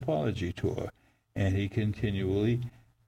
apology tour, and he continually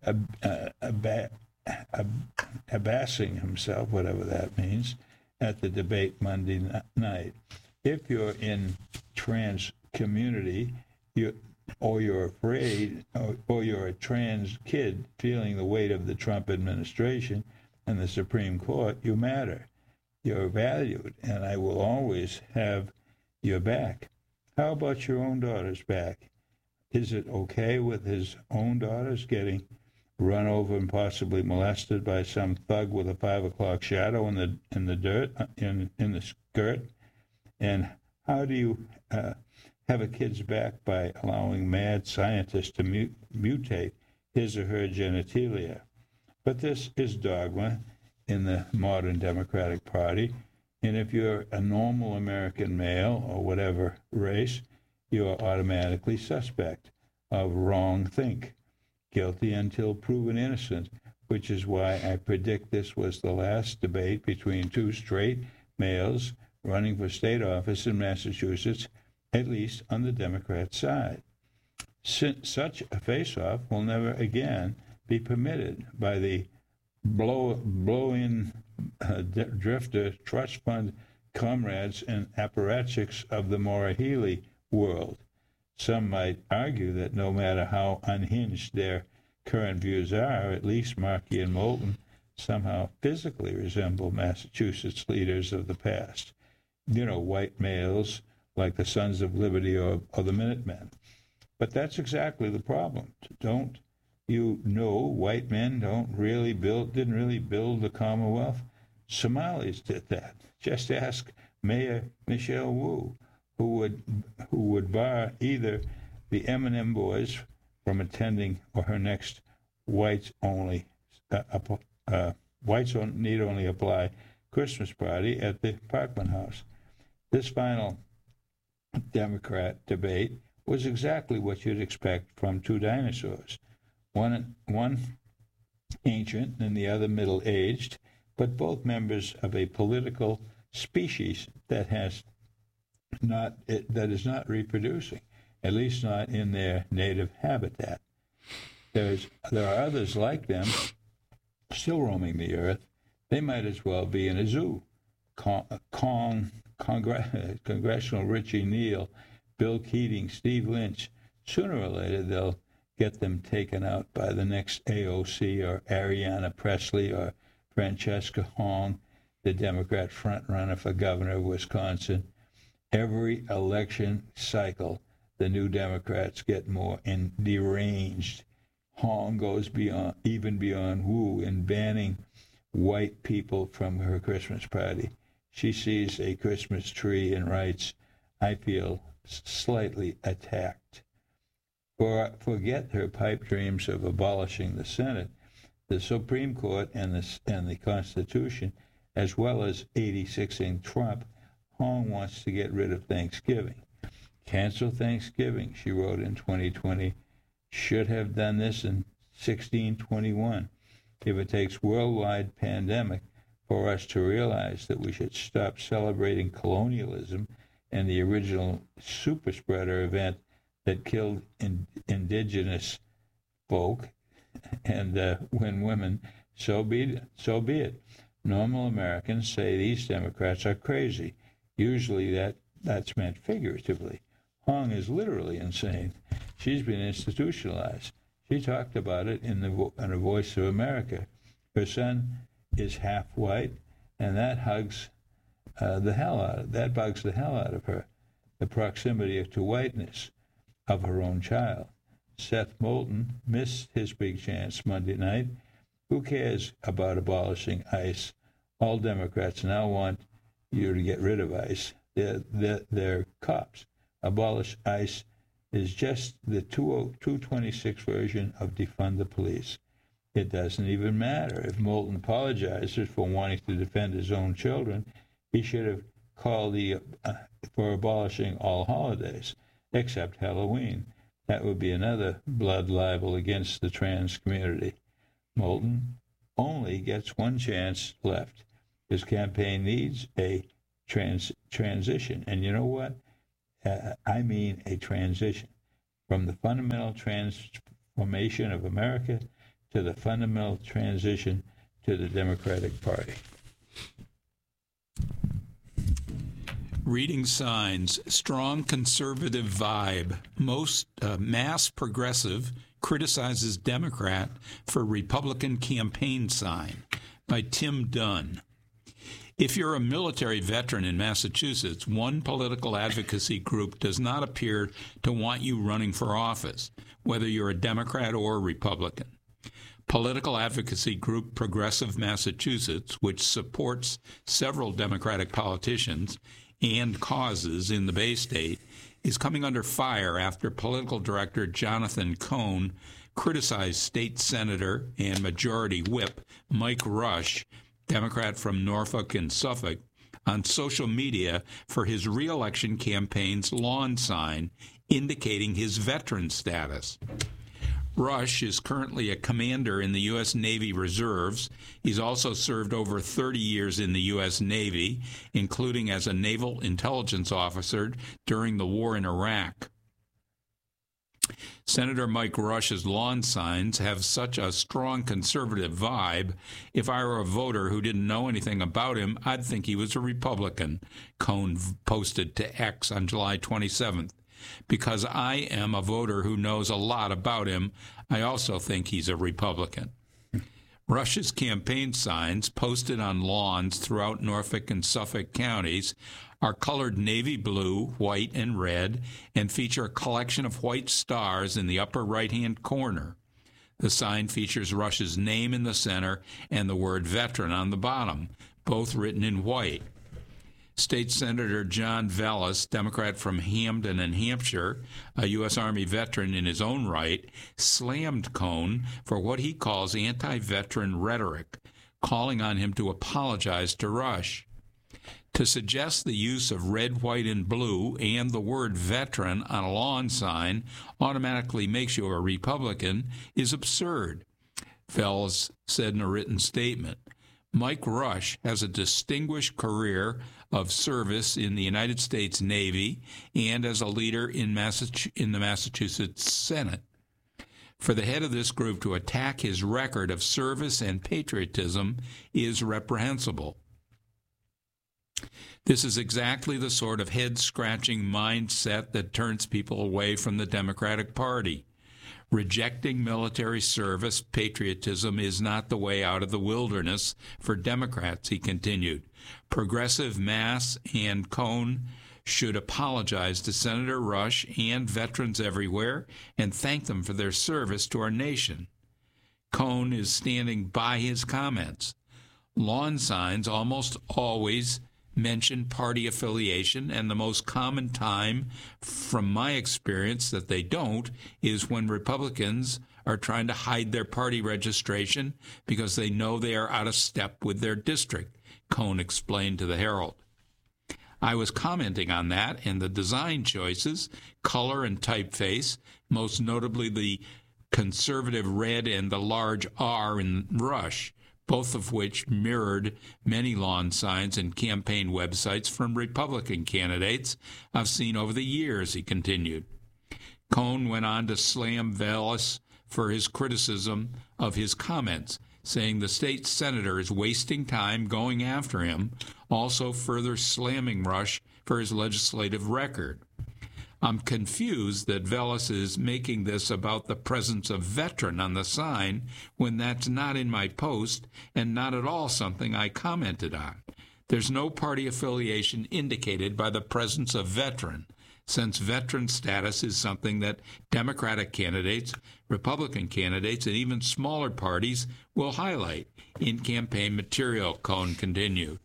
abasing himself, whatever that means, at the debate Monday night. If you're in trans community, you're afraid, or you're a trans kid feeling the weight of the Trump administration and the Supreme Court, you matter. You're valued, and I will always have your back. How about your own daughter's back? Is it okay with his own daughters getting run over and possibly molested by some thug with a 5 o'clock shadow in the dirt, in the skirt? And how do you have a kid's back by allowing mad scientists to mutate his or her genitalia? But this is dogma in the modern Democratic Party, and if you're a normal American male or whatever race, you are automatically suspect of wrong think, guilty until proven innocent, which is why I predict this was the last debate between two straight males running for state office in Massachusetts, at least on the Democrat side. Such a face-off will never again be permitted by the blow-in drifter trust fund comrades and apparatchiks of the Maura Healey world. Some might argue that no matter how unhinged their current views are, at least Markey and Moulton somehow physically resemble Massachusetts leaders of the past. You know, white males like the Sons of Liberty or the Minutemen. But that's exactly the problem. Don't you know white men didn't really build the Commonwealth? Somalis did that. Just ask Mayor Michelle Wu, who would bar either the M&M boys from attending or her next whites need only apply Christmas party at the Parkman House. This final Democrat debate was exactly what you'd expect from two dinosaurs, one ancient and the other middle-aged, but both members of a political species that is not reproducing, at least not in their native habitat. There are others like them still roaming the earth. They might as well be in a zoo. Congressional Richie Neal, Bill Keating, Steve Lynch. Sooner or later, they'll get them taken out by the next AOC or Ariana Presley or Francesca Hong, the Democrat frontrunner for governor of Wisconsin. Every election cycle, the new Democrats get more deranged. Hong goes even beyond Wu in banning white people from her Christmas party. She sees a Christmas tree and writes, "I feel slightly attacked." Forget her pipe dreams of abolishing the Senate. The Supreme Court and the Constitution, as well as 86ing Trump, Hong wants to get rid of Thanksgiving. Cancel Thanksgiving, she wrote in 2020. Should have done this in 1621. If it takes worldwide pandemic for us to realize that we should stop celebrating colonialism and the original super spreader event that killed indigenous folk and when women, so be it. Normal Americans say these Democrats are crazy. Usually that's meant figuratively. Hong is literally insane. She's been institutionalized. She talked about it in a Voice of America. Her son is half white, and that bugs the hell out of her. The proximity to whiteness of her own child. Seth Moulton missed his big chance Monday night. Who cares about abolishing ICE? All Democrats now want you to get rid of ICE. They're cops. Abolish ICE is just the 226 version of defund the police. It doesn't even matter if Moulton apologizes for wanting to defend his own children. He should have called for abolishing all holidays, except Halloween. That would be another blood libel against the trans community. Moulton only gets one chance left. His campaign needs a transition. And you know what? I mean a transition from the fundamental transformation of America to the fundamental transition to the Democratic Party. Reading signs, strong conservative vibe. Most mass progressive criticizes Democrat for Republican campaign sign, by Tim Dunn. If you're a military veteran in Massachusetts, one political advocacy group does not appear to want you running for office, whether you're a Democrat or a Republican. Political advocacy group Progressive Massachusetts, which supports several Democratic politicians and causes in the Bay State, is coming under fire after political director Jonathan Cohn criticized state senator and majority whip Mike Rush, Democrat from Norfolk and Suffolk, on social media for his re-election campaign's lawn sign indicating his veteran status. Rush is currently a commander in the U.S. Navy Reserves. He's also served over 30 years in the U.S. Navy, including as a naval intelligence officer during the war in Iraq. Senator Mike Rush's lawn signs have such a strong conservative vibe. If I were a voter who didn't know anything about him, I'd think he was a Republican, Cohn posted to X on July 27th. Because I am a voter who knows a lot about him, I also think he's a Republican. Rush's campaign signs, posted on lawns throughout Norfolk and Suffolk counties, are colored navy blue, white, and red, and feature a collection of white stars in the upper right-hand corner. The sign features Rush's name in the center and the word veteran on the bottom, both written in white. State Senator John Vallis, Democrat from Hamden and Hampshire, a U.S. Army veteran in his own right, slammed Cohn for what he calls anti-veteran rhetoric, calling on him to apologize to Rush. To suggest the use of red, white, and blue and the word veteran on a lawn sign automatically makes you a Republican is absurd, Vallis said in a written statement. Mike Rush has a distinguished career of service in the United States Navy and as a leader in the Massachusetts Senate. For the head of this group to attack his record of service and patriotism is reprehensible. This is exactly the sort of head-scratching mindset that turns people away from the Democratic Party. Rejecting military service patriotism is not the way out of the wilderness for Democrats, he continued. Progressive Mass and Cohn should apologize to Senator Rush and veterans everywhere and thank them for their service to our nation. Cohn is standing by his comments. Lawn signs almost always mention party affiliation, and the most common time, from my experience, that they don't is when Republicans are trying to hide their party registration because they know they are out of step with their district, Cohn explained to the Herald. I was commenting on that and the design choices, color and typeface, most notably the conservative red and the large R in Rush, both of which mirrored many lawn signs and campaign websites from Republican candidates I've seen over the years, he continued. Cohn went on to slam Vallis for his criticism of his comments, saying the state senator is wasting time going after him, also further slamming Rush for his legislative record. I'm confused that Vallis is making this about the presence of veteran on the sign when that's not in my post and not at all something I commented on. There's no party affiliation indicated by the presence of veteran, since veteran status is something that Democratic candidates, Republican candidates, and even smaller parties will highlight in campaign material, Cohn continued.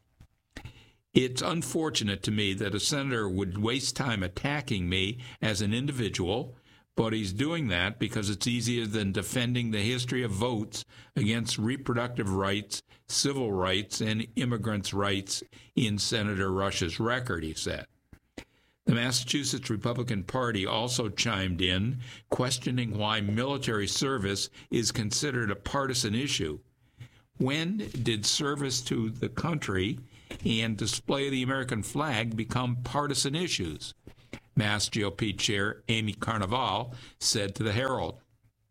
It's unfortunate to me that a senator would waste time attacking me as an individual, but he's doing that because it's easier than defending the history of votes against reproductive rights, civil rights, and immigrants' rights in Senator Rush's record, he said. The Massachusetts Republican Party also chimed in, questioning why military service is considered a partisan issue. When did service to the country and display of the American flag become partisan issues? Mass GOP Chair Amy Carnival said to the Herald.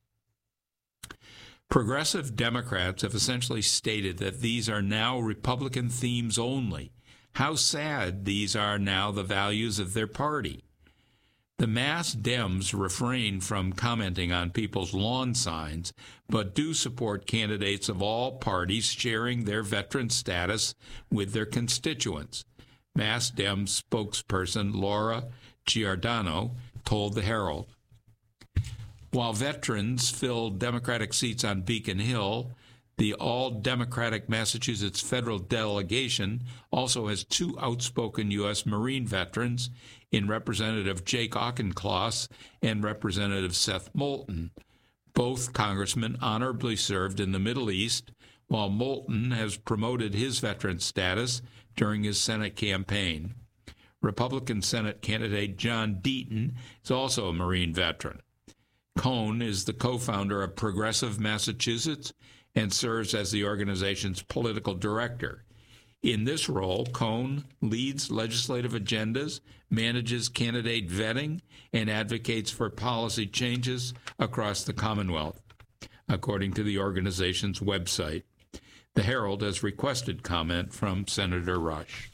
Progressive Democrats have essentially stated that these are now Republican themes only. How sad these are now the values of their party. The Mass Dems refrain from commenting on people's lawn signs, but do support candidates of all parties sharing their veteran status with their constituents. Mass Dems spokesperson Laura Giordano told the Herald. While veterans filled Democratic seats on Beacon Hill, the all-Democratic Massachusetts federal delegation also has two outspoken U.S. Marine veterans in Representative Jake Auchincloss and Representative Seth Moulton. Both congressmen honorably served in the Middle East, while Moulton has promoted his veteran status during his Senate campaign. Republican Senate candidate John Deaton is also a Marine veteran. Cohn is the co-founder of Progressive Massachusetts and serves as the organization's political director. In this role, Cohn leads legislative agendas, manages candidate vetting, and advocates for policy changes across the Commonwealth, according to the organization's website. The Herald has requested comment from Senator Rush.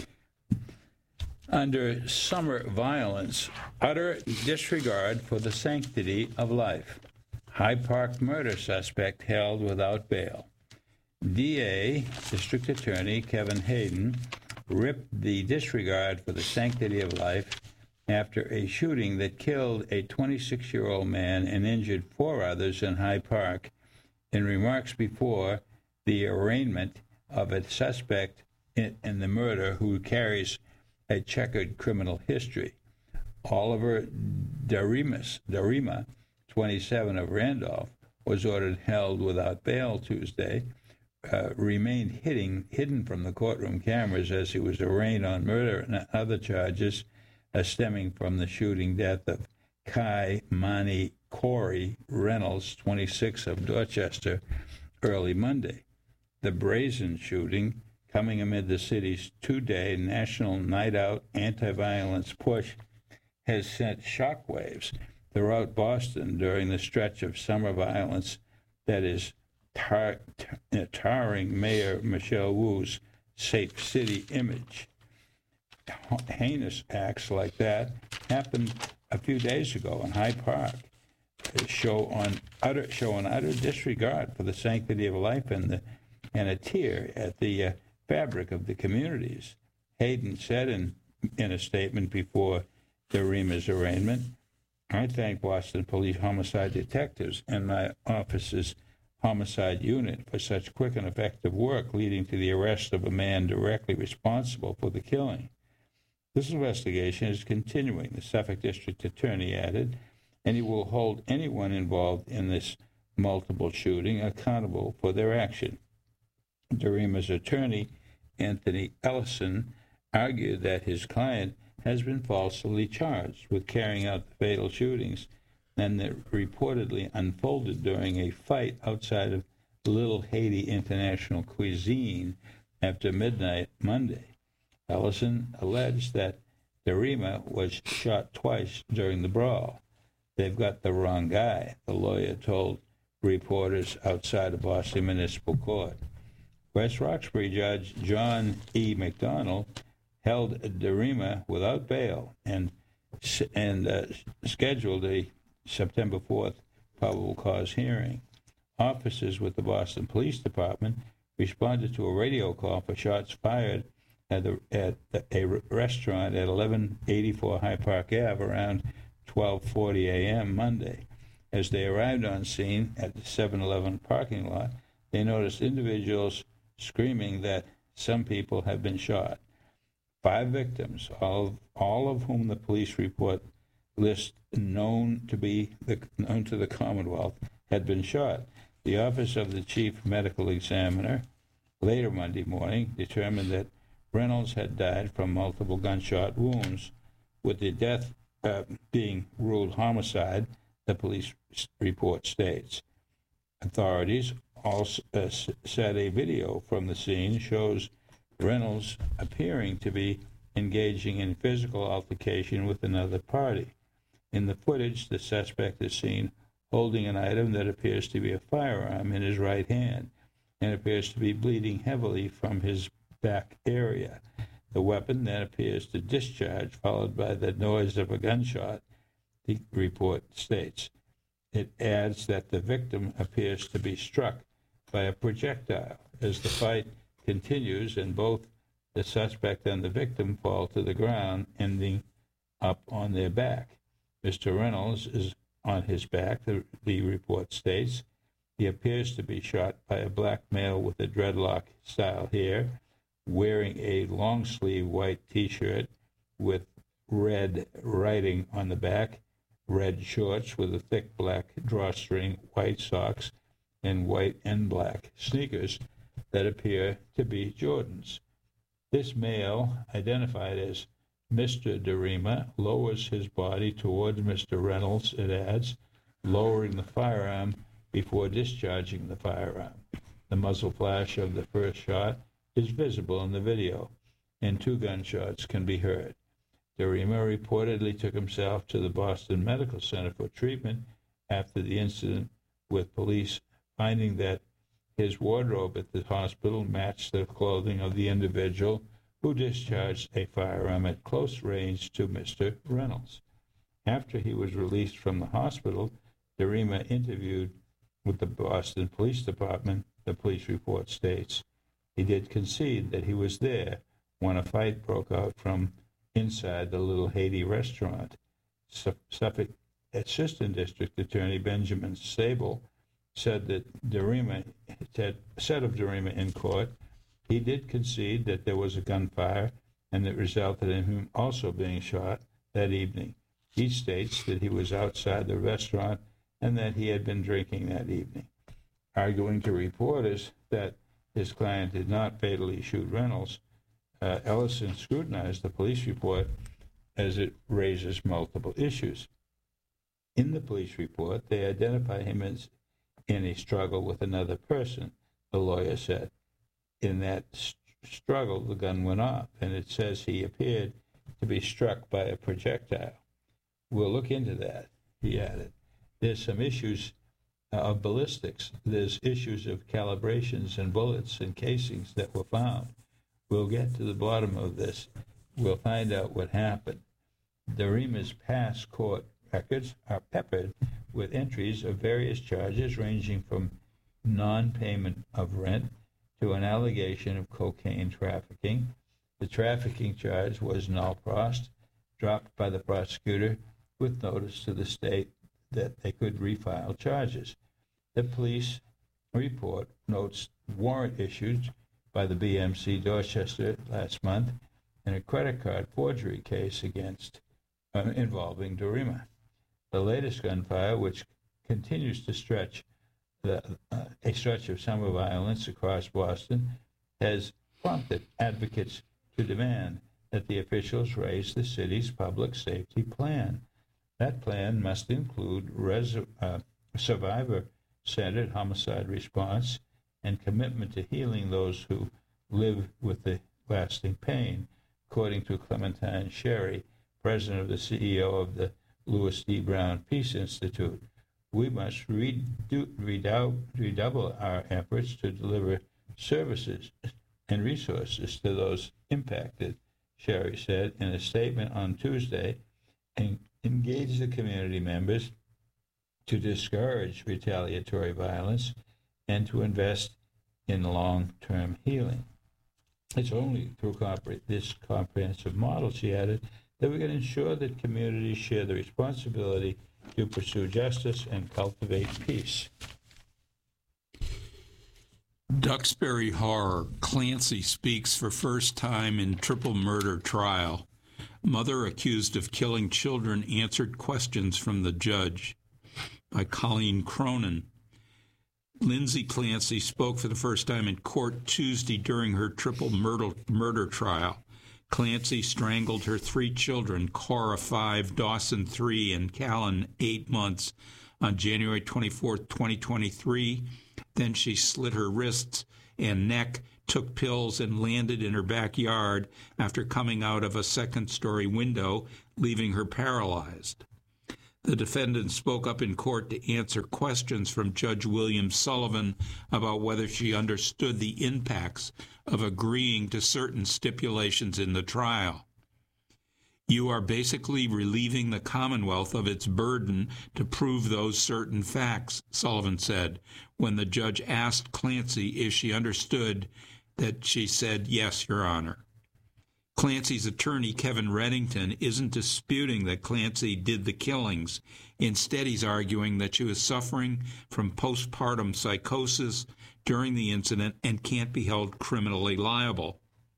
Under summer violence, utter disregard for the sanctity of life. Hyde Park murder suspect held without bail. DA, District Attorney Kevin Hayden, ripped the disregard for the sanctity of life after a shooting that killed a 26-year-old man and injured 4 others in Hyde Park in remarks before the arraignment of a suspect in the murder who carries a checkered criminal history. Oliver Darima, 27 of Randolph, was ordered held without bail Tuesday, remained hidden from the courtroom cameras as he was arraigned on murder and other charges stemming from the shooting death of Kai Mani Corey Reynolds, 26 of Dorchester, early Monday. The brazen shooting, coming amid the city's 2-day national night-out anti-violence push, has sent shockwaves throughout Boston during the stretch of summer violence that is tarring Mayor Michelle Wu's safe city image. Heinous acts like that happened a few days ago in Hyde Park. Show an utter disregard for the sanctity of life and a tear at the fabric of the communities. Hayden said in a statement before Darima's arraignment, "I thank Boston Police homicide detectives and my office's homicide unit for such quick and effective work leading to the arrest of a man directly responsible for the killing. This investigation is continuing," the Suffolk District Attorney added, "and he will hold anyone involved in this multiple shooting accountable for their action." Darima's attorney, Anthony Ellison, argued that his client has been falsely charged with carrying out the fatal shootings and that reportedly unfolded during a fight outside of Little Haiti International Cuisine after midnight Monday. Ellison alleged that Darima was shot twice during the brawl. "They've got the wrong guy," the lawyer told reporters outside of Boston Municipal Court. West Roxbury Judge John E. McDonald held Darima without bail and scheduled a September 4th probable cause hearing. Officers with the Boston Police Department responded to a radio call for shots fired at a restaurant at 1184 Hyde Park Ave around 12:40 a.m. Monday. As they arrived on scene at the 7-Eleven parking lot, they noticed individuals screaming that some people have been shot. 5 victims, all of whom the police report list known to the Commonwealth, had been shot. The Office of the Chief Medical Examiner later Monday morning determined that Reynolds had died from multiple gunshot wounds, with the death being ruled homicide, the police report states. Authorities also said a video from the scene shows Reynolds appearing to be engaging in physical altercation with another party. In the footage, the suspect is seen holding an item that appears to be a firearm in his right hand and appears to be bleeding heavily from his back area. The weapon then appears to discharge, followed by the noise of a gunshot, the report states. It adds that the victim appears to be struck by a projectile. As the fight continues and both the suspect and the victim fall to the ground, ending up on their back. Mr. Reynolds is on his back, the report states. He appears to be shot by a black male with a dreadlock-style hair, wearing a long-sleeve white T-shirt with red writing on the back, red shorts with a thick black drawstring, white socks, and white and black sneakers that appear to be Jordans. This male, identified as Mr. DeRima, lowers his body towards Mr. Reynolds, it adds, lowering the firearm before discharging the firearm. The muzzle flash of the first shot is visible in the video, and 2 gunshots can be heard. DeRima reportedly took himself to the Boston Medical Center for treatment after the incident, with police finding that his wardrobe at the hospital matched the clothing of the individual who discharged a firearm at close range to Mr. Reynolds. After he was released from the hospital, DeRima interviewed with the Boston Police Department, the police report states. He did concede that he was there when a fight broke out from inside the Little Haiti restaurant. Suffolk Assistant District Attorney Benjamin Sable said of DeRima in court, he did concede that there was a gunfire and that resulted in him also being shot that evening. He states that he was outside the restaurant and that he had been drinking that evening. Arguing to reporters that his client did not fatally shoot Reynolds, Ellison scrutinized the police report as it raises multiple issues. In the police report, they identify him as in a struggle with another person, the lawyer said. In that struggle, the gun went off, and it says he appeared to be struck by a projectile. We'll look into that, he added. There's some issues of ballistics. There's issues of calibrations and bullets and casings that were found. We'll get to the bottom of this. We'll find out what happened. DeRima's past court records are peppered with entries of various charges ranging from non-payment of rent to an allegation of cocaine trafficking. The trafficking charge was null prost, dropped by the prosecutor with notice to the state that they could refile charges. The police report notes warrant issued by the BMC Dorchester last month in a credit card forgery case involving DeRima. The latest gunfire, which continues to stretch a stretch of summer violence across Boston, has prompted advocates to demand that the officials raise the city's public safety plan. That plan must include survivor-centered homicide response and commitment to healing those who live with the lasting pain, according to Clementine Sherry, president of the CEO of the Louis D. Brown Peace Institute. We must redouble our efforts to deliver services and resources to those impacted, Sherry said in a statement on Tuesday, and engage the community members to discourage retaliatory violence and to invest in long-term healing. It's only through this comprehensive model, she added, that we can ensure that communities share the responsibility to pursue justice and cultivate peace. Duxbury horror. Clancy speaks for first time in triple murder trial. Mother accused of killing children answered questions from the judge. By Colleen Cronin. Lindsay Clancy spoke for the first time in court Tuesday during her triple murder trial. Clancy strangled her 3 children, Cora 5, Dawson 3, and Callan 8 months, on January 24, 2023, Then she slit her wrists and neck, took pills, and landed in her backyard after coming out of a second-story window, leaving her paralyzed. The defendant spoke up in court to answer questions from Judge William Sullivan about whether she understood the impacts of agreeing to certain stipulations in the trial. You are basically relieving the Commonwealth of its burden to prove those certain facts, Sullivan said, when the judge asked Clancy if she understood that. She said, "Yes, Your Honor." Clancy's attorney, Kevin Reddington, isn't disputing that Clancy did the killings. Instead, he's arguing that she was suffering from postpartum psychosis during the incident and can't be held criminally liable.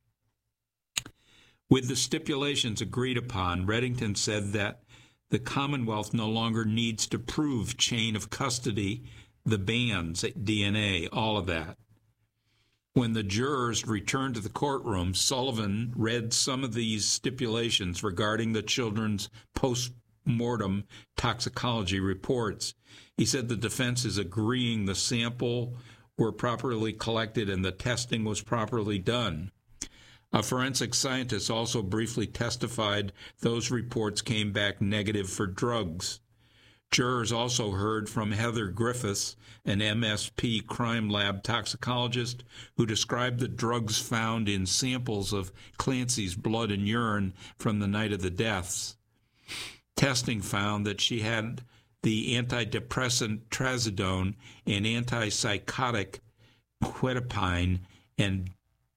With the stipulations agreed upon, Reddington said that the Commonwealth no longer needs to prove chain of custody, the bands, DNA, all of that. When the jurors returned to the courtroom, Sullivan read some of these stipulations regarding the children's post-mortem toxicology reports. He said the defense is agreeing the sample were properly collected and the testing was properly done. A forensic scientist also briefly testified those reports came back negative for drugs. Jurors also heard from Heather Griffiths, an MSP crime lab toxicologist, who described the drugs found in samples of Clancy's blood and urine from the night of the deaths. Testing found that she had the antidepressant trazodone and antipsychotic quetiapine and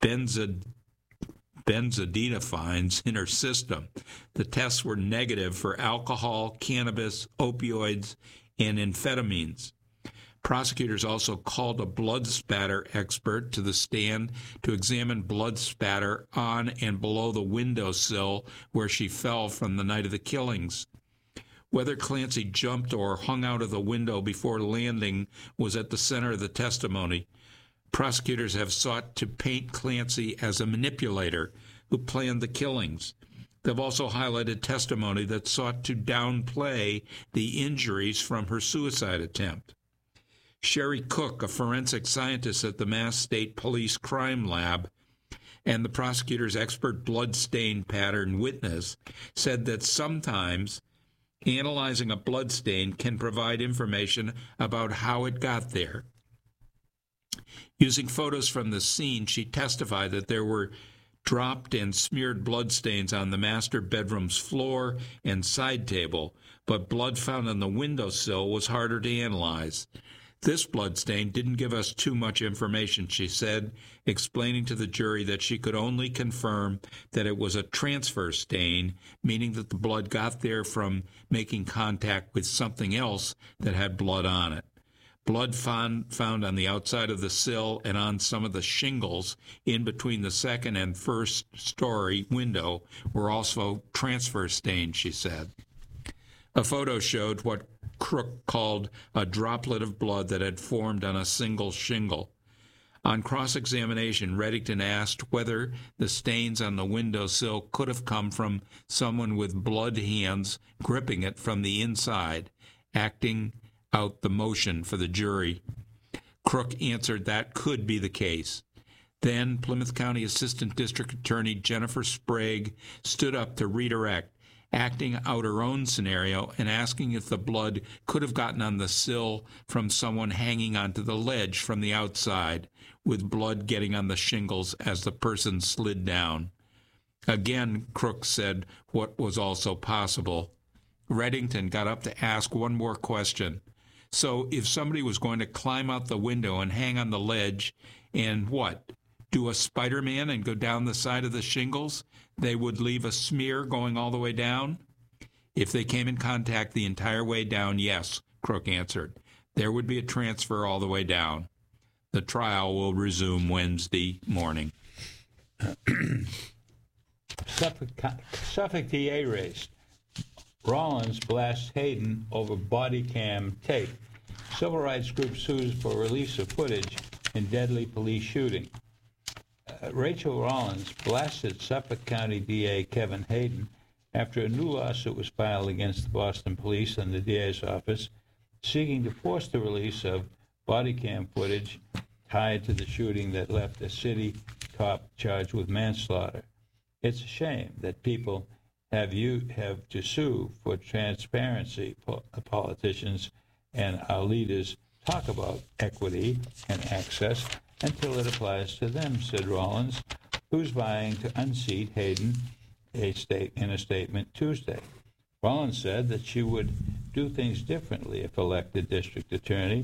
benzodiazepines in her system. The tests were negative for alcohol, cannabis, opioids, and amphetamines. Prosecutors also called a blood spatter expert to the stand to examine blood spatter on and below the windowsill where she fell from the night of the killings. Whether Clancy jumped or hung out of the window before landing was at the center of the testimony. Prosecutors have sought to paint Clancy as a manipulator who planned the killings. They've also highlighted testimony that sought to downplay the injuries from her suicide attempt. Sherry Cook, a forensic scientist at the Mass State Police Crime Lab and the prosecutor's expert blood stain pattern witness, said that sometimes analyzing a blood stain can provide information about how it got there. Using photos from the scene, she testified that there were dropped and smeared bloodstains on the master bedroom's floor and side table, but blood found on the windowsill was harder to analyze. This bloodstain didn't give us too much information, she said, explaining to the jury that she could only confirm that it was a transfer stain, meaning that the blood got there from making contact with something else that had blood on it. Blood found on the outside of the sill and on some of the shingles in between the second and first story window were also transfer stains, she said. A photo showed what Crook called a droplet of blood that had formed on a single shingle. On cross-examination, Reddington asked whether the stains on the windowsill could have come from someone with blood hands gripping it from the inside, acting out the motion for the jury. Crook answered that could be the case. Then Plymouth County Assistant District Attorney Jennifer Sprague stood up to redirect, acting out her own scenario and asking if the blood could have gotten on the sill from someone hanging onto the ledge from the outside, with blood getting on the shingles as the person slid down. Again, Crook said what was also possible. Reddington got up to ask one more question. So if somebody was going to climb out the window and hang on the ledge and what, do a Spider-Man and go down the side of the shingles, they would leave a smear going all the way down? If they came in contact the entire way down, yes, Crook answered. There would be a transfer all the way down. The trial will resume Wednesday morning. Suffolk DA race. Rollins blasts Hayden over body cam tape. Civil rights group sues for release of footage in deadly police shooting. Rachel Rollins blasted Suffolk County DA Kevin Hayden after a new lawsuit was filed against the Boston police and the DA's office, seeking to force the release of body cam footage tied to the shooting that left a city cop charged with manslaughter. It's a shame that people have to sue for transparency. Politicians and our leaders talk about equity and access until it applies to them, said Rollins, who's vying to unseat Hayden in a statement Tuesday. Rollins said that she would do things differently if elected district attorney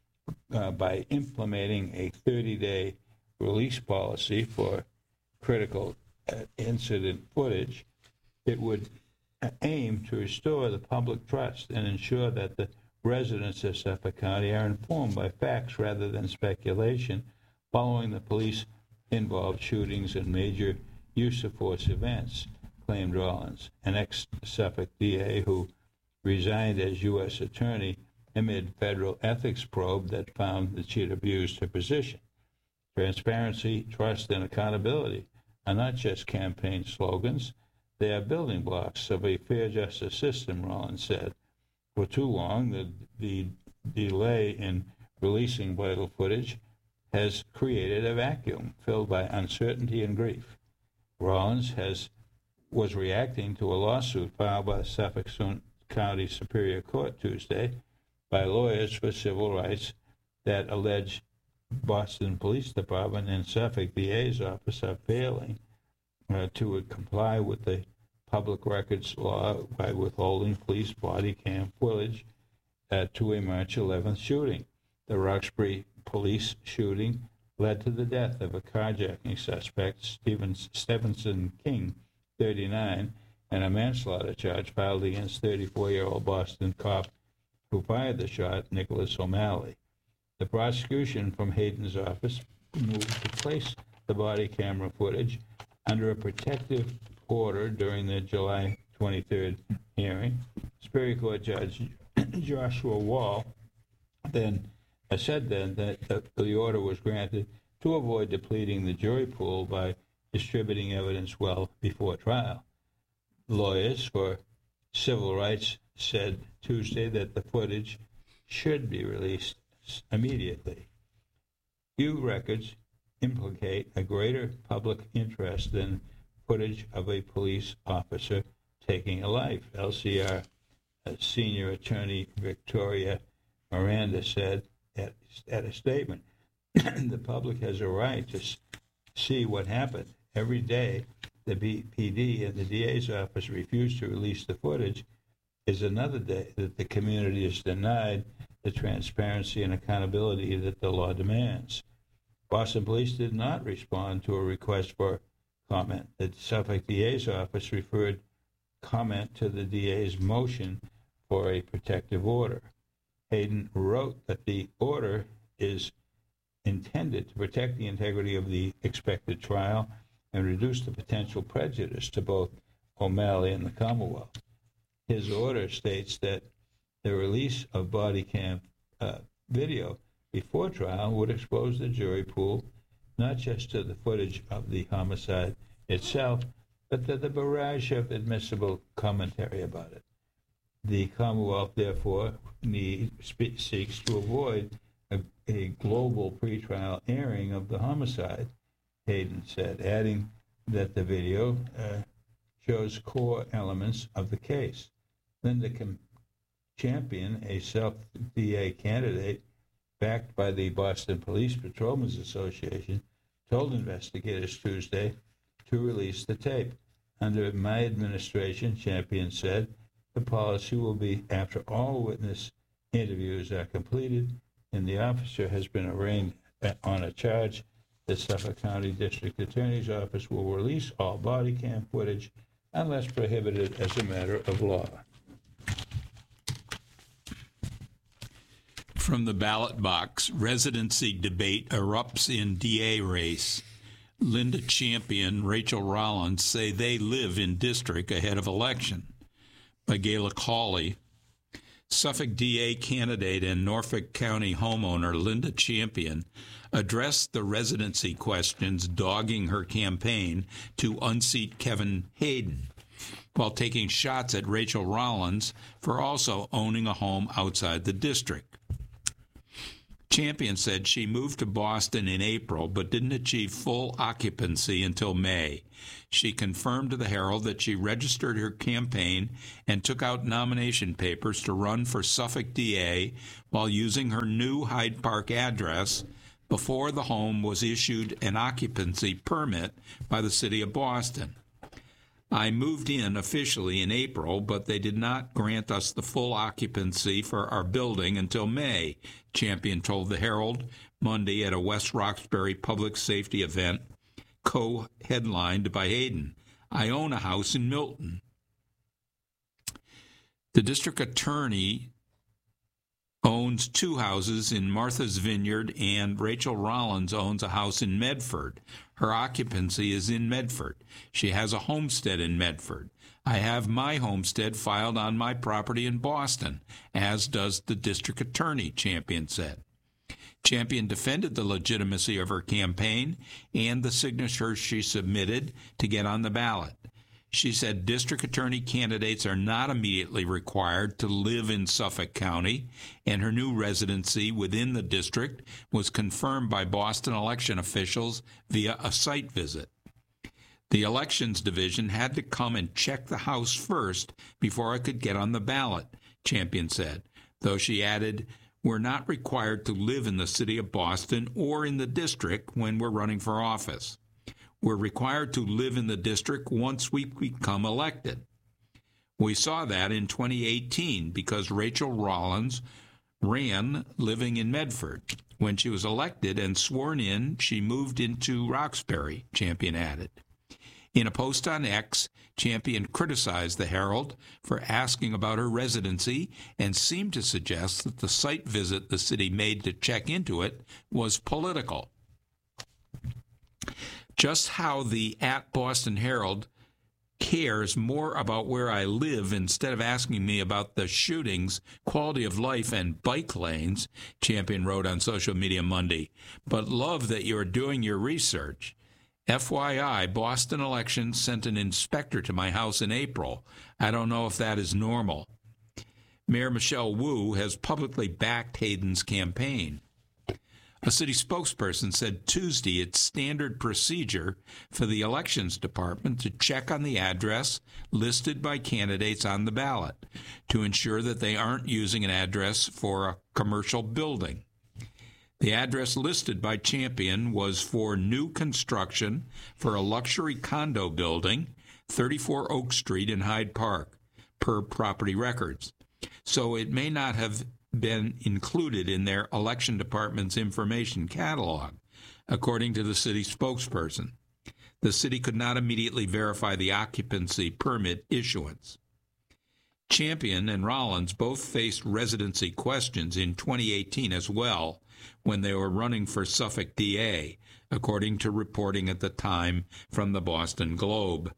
by implementing a 30-day release policy for critical incident footage. It would aim to restore the public trust and ensure that the residents of Suffolk County are informed by facts rather than speculation following the police-involved shootings and major use-of-force events, claimed Rollins, an ex-Suffolk DA who resigned as U.S. attorney amid federal ethics probe that found that she had abused her position. Transparency, trust, and accountability are not just campaign slogans. They are building blocks of a fair justice system, Rollins said. For too long, the delay in releasing vital footage has created a vacuum filled by uncertainty and grief. Rollins was reacting to a lawsuit filed by the Suffolk County Superior Court Tuesday by lawyers for civil rights that allege Boston Police Department and Suffolk DA's office are failing to comply with the public records law by withholding police body cam footage to a March 11th shooting. The Roxbury police shooting led to the death of a carjacking suspect, Stevenson King, 39, and a manslaughter charge filed against 34-year-old Boston cop who fired the shot, Nicholas O'Malley. The prosecution from Hayden's office moved to place the body camera footage under a protective order during the July 23rd hearing. Superior Court Judge Joshua Wall said that the order was granted to avoid depleting the jury pool by distributing evidence well before trial. Lawyers for civil rights said Tuesday that the footage should be released immediately. Few records implicate a greater public interest than footage of a police officer taking a life, LCR Senior Attorney Victoria Miranda said at a statement. The public has a right to see what happened. Every day the BPD and the DA's office refuse to release the footage is another day that the community is denied the transparency and accountability that the law demands. Boston Police did not respond to a request for comment. The Suffolk DA's office referred comment to the DA's motion for a protective order. Hayden wrote that the order is intended to protect the integrity of the expected trial and reduce the potential prejudice to both O'Malley and the Commonwealth. His order states that the release of body cam video before trial would expose the jury pool not just to the footage of the homicide itself, but to the barrage of admissible commentary about it. The Commonwealth, therefore, seeks to avoid a global pretrial airing of the homicide, Hayden said, adding that the video shows core elements of the case. Linda Champion, a self-DA candidate backed by the Boston Police Patrolmen's Association, told investigators Tuesday to release the tape. Under my administration, Champion said, the policy will be after all witness interviews are completed and the officer has been arraigned on a charge, the Suffolk County District Attorney's Office will release all body cam footage unless prohibited as a matter of law. From the ballot box, residency debate erupts in DA race. Linda Champion, Rachel Rollins say they live in district ahead of election. By Gayla Cawley, Suffolk DA candidate and Norfolk County homeowner Linda Champion addressed the residency questions dogging her campaign to unseat Kevin Hayden, while taking shots at Rachel Rollins for also owning a home outside the district. Champion said she moved to Boston in April but didn't achieve full occupancy until May. She confirmed to the Herald that she registered her campaign and took out nomination papers to run for Suffolk DA while using her new Hyde Park address before the home was issued an occupancy permit by the city of Boston. I moved in officially in April, but they did not grant us the full occupancy for our building until May, Champion told the Herald Monday at a West Roxbury public safety event co-headlined by Hayden. I own a house in Milton. The district attorney owns 2 houses in Martha's Vineyard, and Rachel Rollins owns a house in Medford. Her occupancy is in Medford. She has a homestead in Medford. I have my homestead filed on my property in Boston, as does the district attorney, Champion said. Champion defended the legitimacy of her campaign and the signatures she submitted to get on the ballot. She said district attorney candidates are not immediately required to live in Suffolk County, and her new residency within the district was confirmed by Boston election officials via a site visit. The elections division had to come and check the house first before I could get on the ballot, Champion said, though she added, "We're not required to live in the city of Boston or in the district when we're running for office. We're required to live in the district once we become elected. We saw that in 2018 because Rachel Rollins ran living in Medford. When she was elected and sworn in, she moved into Roxbury," Champion added. In a post on X, Champion criticized the Herald for asking about her residency and seemed to suggest that the site visit the city made to check into it was political. Just how the @Boston Herald cares more about where I live instead of asking me about the shootings, quality of life, and bike lanes, Champion wrote on social media Monday, but love that you're doing your research. FYI, Boston Elections sent an inspector to my house in April. I don't know if that is normal. Mayor Michelle Wu has publicly backed Hayden's campaign. A city spokesperson said Tuesday it's standard procedure for the elections department to check on the address listed by candidates on the ballot to ensure that they aren't using an address for a commercial building. The address listed by Champion was for new construction for a luxury condo building, 34 Oak Street in Hyde Park, per property records. So it may not have been included in their election department's information catalog, according to the city spokesperson. The city could not immediately verify the occupancy permit issuance. Champion and Rollins both faced residency questions in 2018 as well when they were running for Suffolk DA, according to reporting at the time from the Boston Globe.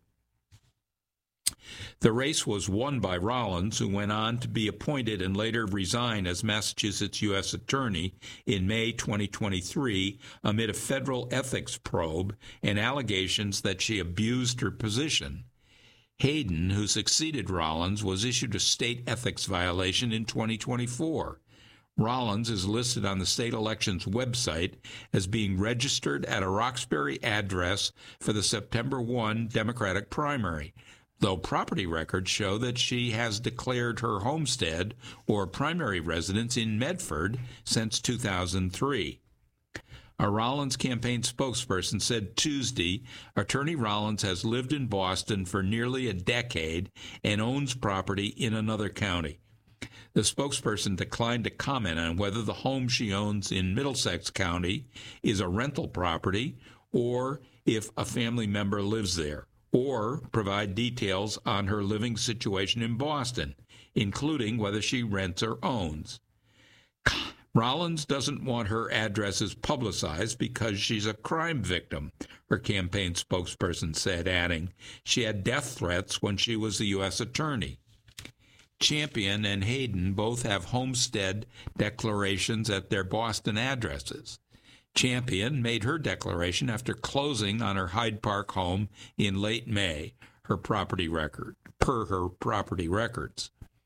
The race was won by Rollins, who went on to be appointed and later resign as Massachusetts U.S. Attorney in May 2023 amid a federal ethics probe and allegations that she abused her position. Hayden, who succeeded Rollins, was issued a state ethics violation in 2024. Rollins is listed on the state elections website as being registered at a Roxbury address for the September 1 Democratic primary, though property records show that she has declared her homestead or primary residence in Medford since 2003. A Rollins campaign spokesperson said Tuesday, Attorney Rollins has lived in Boston for nearly a decade and owns property in another county. The spokesperson declined to comment on whether the home she owns in Middlesex County is a rental property or if a family member lives there, or provide details on her living situation in Boston, including whether she rents or owns. Rollins doesn't want her addresses publicized because she's a crime victim, her campaign spokesperson said, adding, she had death threats when she was the U.S. Attorney. Champion and Hayden both have homestead declarations at their Boston addresses. Champion made her declaration after closing on her Hyde Park home in late May, per her property records.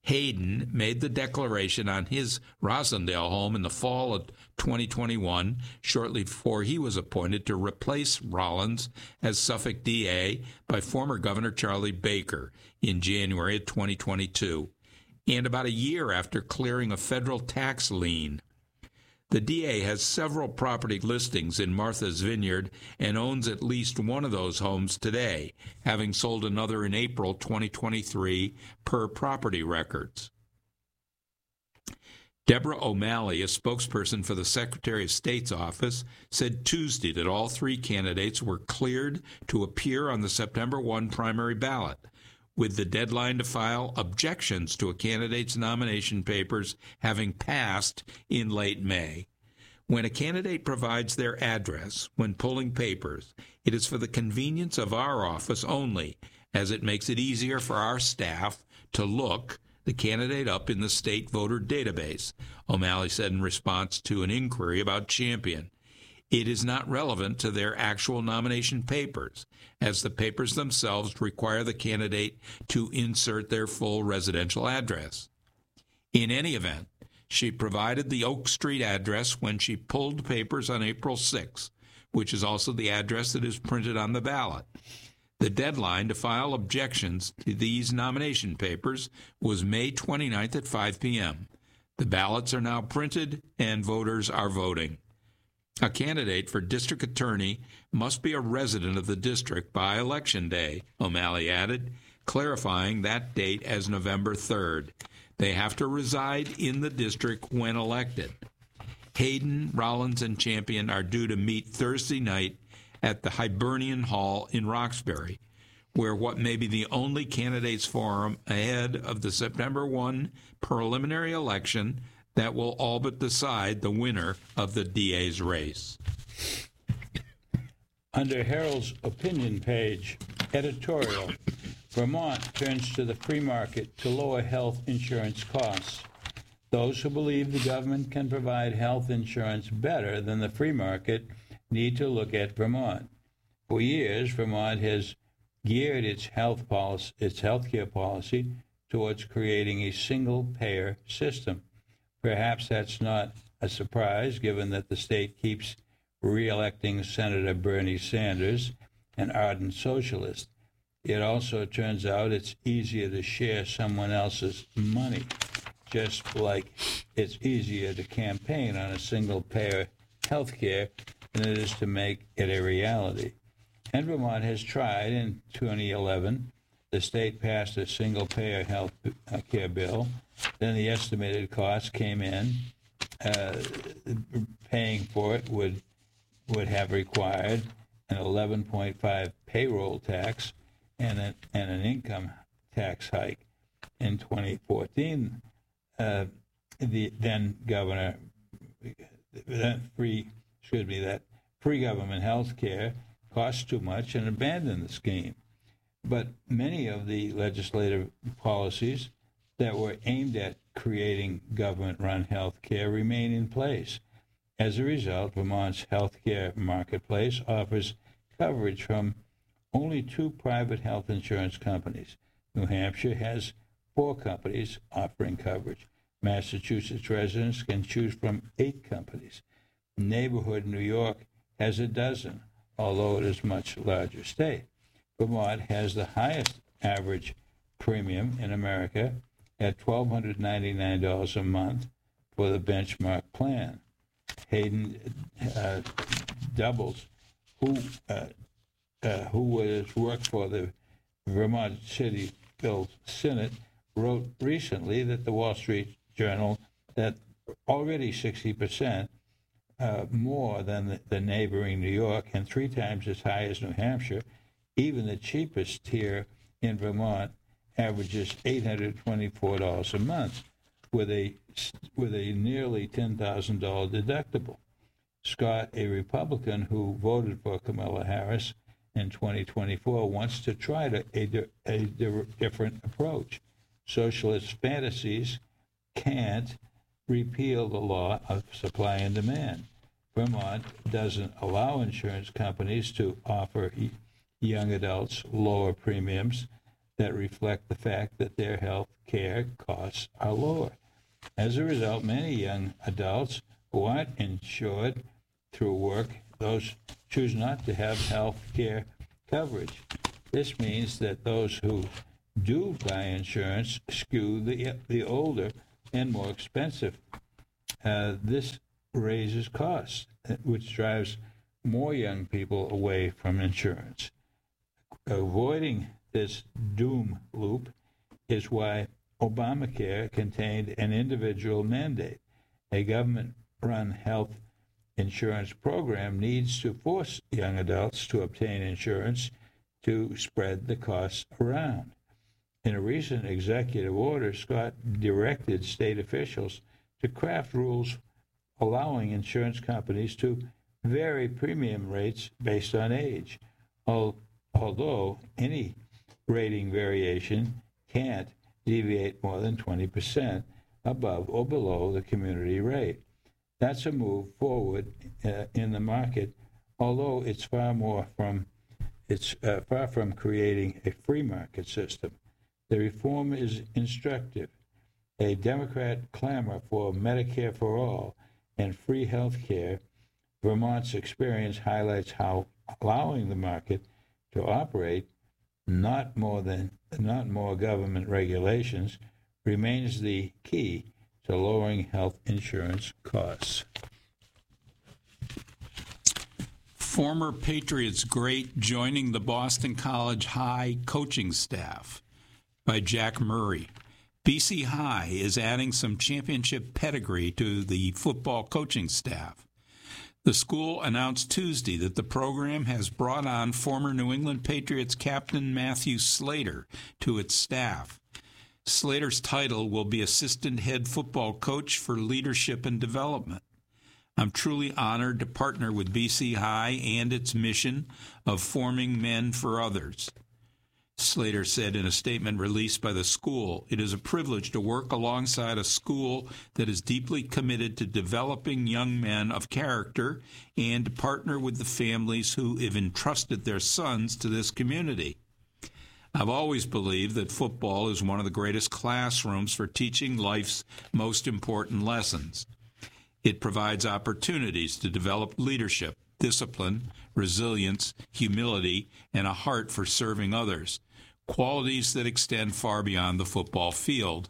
Hayden made the declaration on his Roslindale home in the fall of 2021, shortly before he was appointed to replace Rollins as Suffolk DA by former Governor Charlie Baker in January of 2022, and about a year after clearing a federal tax lien. The DA has several property listings in Martha's Vineyard and owns at least one of those homes today, having sold another in April 2023 per property records. Deborah O'Malley, a spokesperson for the Secretary of State's office, said Tuesday that all three candidates were cleared to appear on the September 1 primary ballot, with the deadline to file objections to a candidate's nomination papers having passed in late May. When a candidate provides their address when pulling papers, it is for the convenience of our office only, as it makes it easier for our staff to look the candidate up in the state voter database, O'Malley said in response to an inquiry about Champion. It is not relevant to their actual nomination papers, as the papers themselves require the candidate to insert their full residential address. In any event, she provided the Oak Street address when she pulled papers on April 6, which is also the address that is printed on the ballot. The deadline to file objections to these nomination papers was May 29th at 5 p.m. The ballots are now printed and voters are voting. A candidate for district attorney must be a resident of the district by Election Day, O'Malley added, clarifying that date as November 3rd. They have to reside in the district when elected. Hayden, Rollins, and Champion are due to meet Thursday night at the Hibernian Hall in Roxbury, where what may be the only candidates forum ahead of the September 1 preliminary election that will all but decide the winner of the DA's race. Under Herald's opinion page, editorial, Vermont turns to the free market to lower health insurance costs. Those who believe the government can provide health insurance better than the free market need to look at Vermont. For years, Vermont has geared its healthcare policy towards creating a single-payer system. Perhaps that's not a surprise, given that the state keeps re-electing Senator Bernie Sanders, an ardent socialist. It also turns out it's easier to share someone else's money, just like it's easier to campaign on a single-payer health care than it is to make it a reality. And Vermont has tried. In 2011, the state passed a single-payer health care bill. Then the estimated cost came in. Paying for it would have required an 11.5 payroll tax and an income tax hike. In 2014, the then governor, that free government health care cost too much and abandoned the scheme. But many of the legislative policies that were aimed at creating government-run health care remain in place. As a result, Vermont's health care marketplace offers coverage from only 2 private health insurance companies. New Hampshire has 4 companies offering coverage. Massachusetts residents can choose from 8 companies. Neighborhood New York has a dozen, although it is a much larger state. Vermont has the highest average premium in America at $1,299 a month for the benchmark plan. Hayden Doubles, who has worked for the Vermont City Bill Senate, wrote recently that the Wall Street Journal that already 60% more than the neighboring New York and 3 times as high as New Hampshire. Even the cheapest tier in Vermont averages $824 a month with a nearly $10,000 deductible. Scott, a Republican who voted for Kamala Harris in 2024, wants to try a different approach. Socialist fantasies can't repeal the law of supply and demand. Vermont doesn't allow insurance companies to offer young adults lower premiums that reflect the fact that their health care costs are lower. As a result, many young adults who aren't insured through work, those choose not to have health care coverage. This means that those who do buy insurance skew the older and more expensive. This raises costs, which drives more young people away from insurance. Avoiding this doom loop is why Obamacare contained an individual mandate. A government-run health insurance program needs to force young adults to obtain insurance to spread the costs around. In a recent executive order, Scott directed state officials to craft rules allowing insurance companies to vary premium rates based on age, although any rating variation can't deviate more than 20% above or below the community rate. That's a move forward in the market, although it's far from creating a free market system. The reform is instructive. A Democrat clamor for Medicare for all and free health care. Vermont's experience highlights how allowing the market to operate, not more government regulations, remains the key to lowering health insurance costs. Former Patriots great joining the Boston College High coaching staff, by Jack Murray. BC High is adding some championship pedigree to the football coaching staff. The school announced Tuesday that the program has brought on former New England Patriots captain Matthew Slater to its staff. Slater's title will be Assistant Head Football Coach for Leadership and Development. I'm truly honored to partner with BC High and its mission of forming men for others. Slater said in a statement released by the school, "It is a privilege to work alongside a school that is deeply committed to developing young men of character and to partner with the families who have entrusted their sons to this community. I've always believed that football is one of the greatest classrooms for teaching life's most important lessons. It provides opportunities to develop leadership, discipline, resilience, humility, and a heart for serving others, qualities that extend far beyond the football field."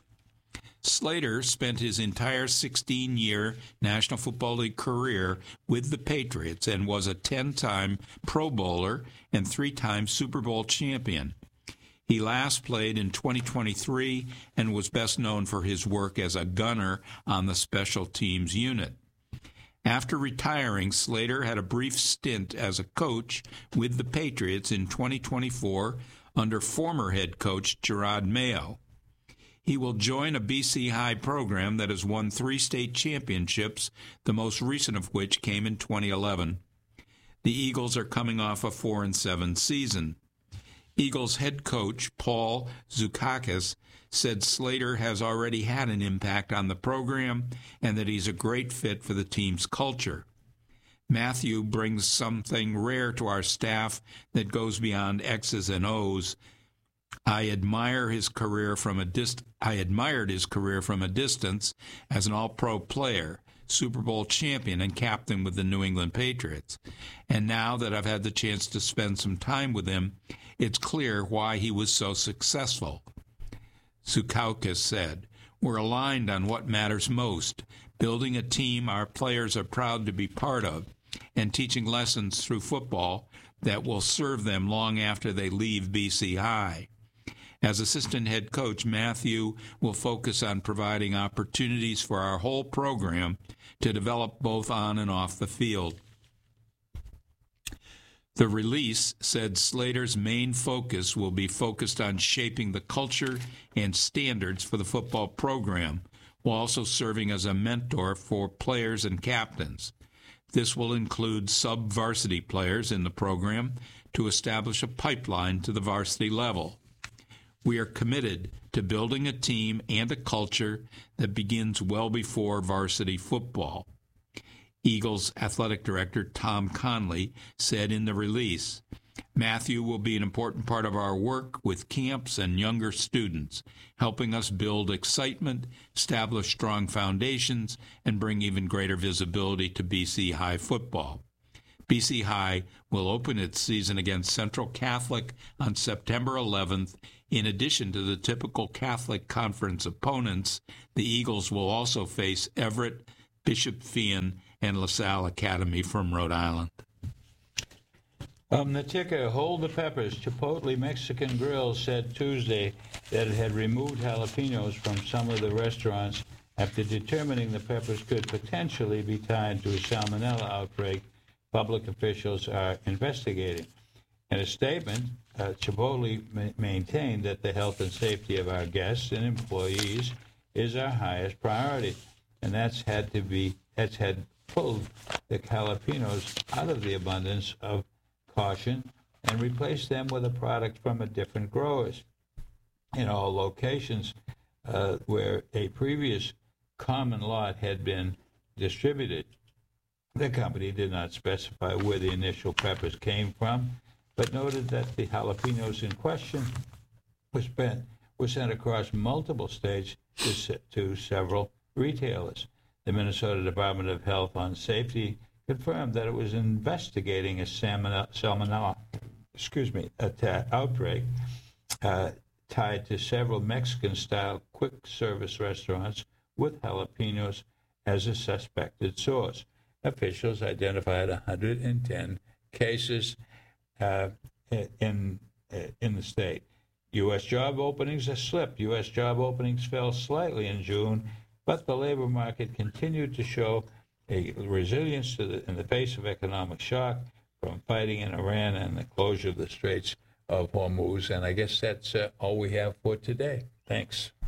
Slater spent his entire 16-year National Football League career with the Patriots and was a 10-time Pro Bowler and 3-time Super Bowl champion. He last played in 2023 and was best known for his work as a gunner on the special teams unit. After retiring, Slater had a brief stint as a coach with the Patriots in 2024 under former head coach Gerard Mayo. He will join a BC High program that has won 3 state championships, the most recent of which came in 2011. The Eagles are coming off a 4-7 season. Eagles head coach Paul Zoukakis said Slater has already had an impact on the program and that he's a great fit for the team's culture. Matthew brings something rare to our staff that goes beyond X's and O's. I admired his career from a distance as an all-pro player, Super Bowl champion, and captain with the New England Patriots. And now that I've had the chance to spend some time with him, it's clear why he was so successful. Zoukakis said, "We're aligned on what matters most, building a team our players are proud to be part of, and teaching lessons through football that will serve them long after they leave BC High." As assistant head coach, Matthew will focus on providing opportunities for our whole program to develop both on and off the field. The release said Slater's main focus will be focused on shaping the culture and standards for the football program, while also serving as a mentor for players and captains. This will include sub-varsity players in the program to establish a pipeline to the varsity level. We are committed to building a team and a culture that begins well before varsity football. Eagles athletic director Tom Conley said in the release, Matthew will be an important part of our work with camps and younger students, helping us build excitement, establish strong foundations, and bring even greater visibility to BC High football. BC High will open its season against Central Catholic on September 11th. In addition to the typical Catholic Conference opponents, the Eagles will also face Everett, Bishop Feehan, and LaSalle Academy from Rhode Island. The ticker, Hold the Peppers, Chipotle Mexican Grill said Tuesday that it had removed jalapenos from some of the restaurants after determining the peppers could potentially be tied to a salmonella outbreak public officials are investigating. In a statement, Chipotle maintained that the health and safety of our guests and employees is our highest priority, and that's had pulled the jalapenos out of the abundance of caution and replaced them with a product from a different growers. In all locations where a previous common lot had been distributed, the company did not specify where the initial peppers came from, but noted that the jalapenos in question were sent across multiple states to several retailers. The Minnesota Department of Health and Safety confirmed that it was investigating a salmonella outbreak tied to several Mexican-style quick-service restaurants with jalapenos as a suspected source. Officials identified 110 cases in the state. U.S. job openings have slipped. U.S. job openings fell slightly in June, but the labor market continued to show a resilience in the face of economic shock from fighting in Iran and the closure of the Straits of Hormuz. And I guess that's all we have for today. Thanks.